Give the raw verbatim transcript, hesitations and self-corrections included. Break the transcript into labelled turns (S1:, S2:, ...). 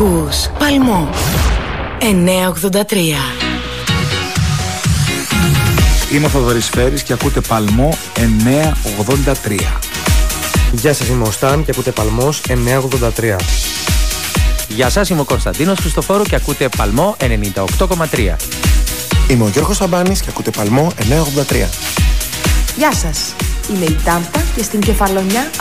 S1: Ακούς Παλμό εννιακόσια ογδόντα τρία.
S2: Είμαι ο Θοδωρής Φέρης και ακούτε Παλμό εννιακόσια ογδόντα τρία.
S3: Γεια σας, είμαι ο Σταν και ακούτε Παλμός εννιακόσια ογδόντα τρία.
S4: Γεια σας, είμαι ο Κωνσταντίνος Χριστοφόρου και ακούτε Παλμό ενενήντα οκτώ κόμμα τρία.
S5: Είμαι ο Γιώργος Σαμπάνης και ακούτε Παλμό εννιακόσια ογδόντα τρία.
S6: Γεια σας, είμαι η Τάμπα και στην Κεφαλονιά